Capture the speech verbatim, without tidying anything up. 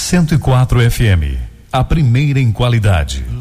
cento e quatro F M, a primeira em qualidade.